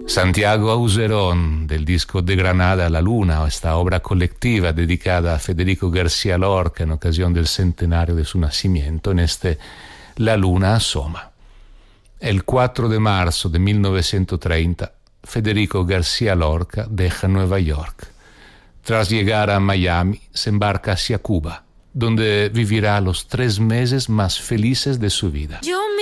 Santiago Auserón, del disco De Granada a la Luna, esta obra colectiva dedicada a Federico García Lorca en ocasión del centenario de su nacimiento, en La Luna asoma. El 4 de marzo de 1930, Federico García Lorca deja Nueva York. Tras llegar a Miami, se embarca hacia Cuba, donde vivirá los 3 meses más felices de su vida. Yo